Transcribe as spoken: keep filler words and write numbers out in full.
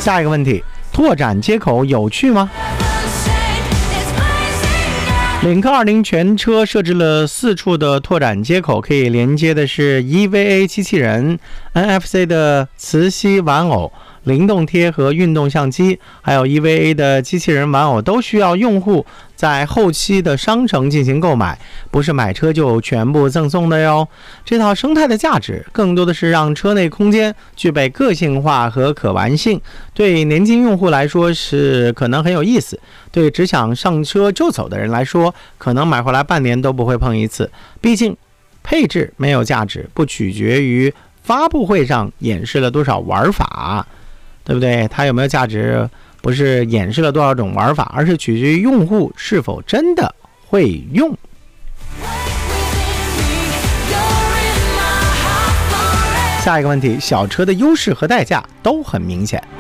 下一个问题，拓展接口有趣吗？领克二零全车设置了四处的拓展接口，可以连接的是 E V A 机器人、N F C 的磁吸玩偶、灵动贴和运动相机，还有 E V A 的机器人玩偶都需要用户在后期的商城进行购买，不是买车就全部赠送的哟。这套生态的价值更多的是让车内空间具备个性化和可玩性，对年轻用户来说是可能很有意思，对只想上车就走的人来说，可能买回来半年都不会碰一次。毕竟配置没有价值，不取决于发布会上演示了多少玩法，对不对？它有没有价值不是演示了多少种玩法，而是取决于用户是否真的会用。下一个问题，小车的优势和代价都很明显。